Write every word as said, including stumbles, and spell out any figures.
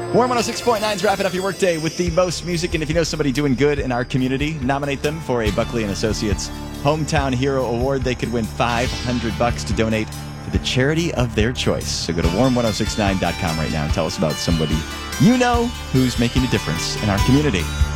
Warm one oh six point nine is wrapping up your workday with the most music, and if you know somebody doing good in our community, nominate them for a Buckley and Associates Hometown Hero Award. They could win five hundred bucks to donate to the charity of their choice. So go to warm one oh six nine dot com right now and tell us about somebody you know who's making a difference in our community.